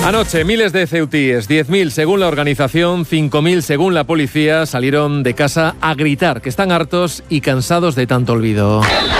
Anoche, miles de ceutíes, 10.000 según la organización, 5.000 según la policía, salieron de casa a gritar que están hartos y cansados de tanto olvido.